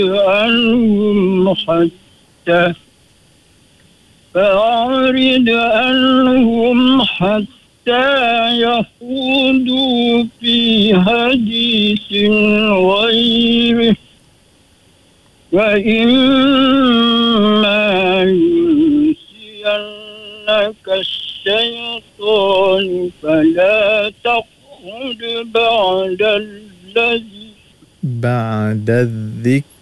عنهم حتى فأعرض عنهم حتى يخوضوا في حديث غيره وإما ينسينك الشيطان فلا تقعد بعد الذكر